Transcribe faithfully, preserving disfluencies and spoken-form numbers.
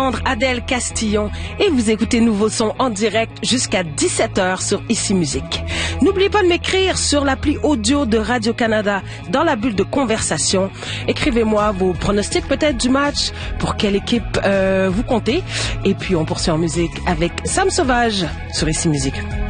d'entendre Adèle Castillon et vous écoutez Nouveau Son en direct jusqu'à dix-sept heures sur Ici Musique. N'oubliez pas de m'écrire sur l'appli audio de Radio-Canada dans la bulle de conversation. Écrivez-moi vos pronostics peut-être du match, pour quelle équipe euh, vous comptez. Et puis on poursuit en musique avec Sam Sauvage sur Ici Musique.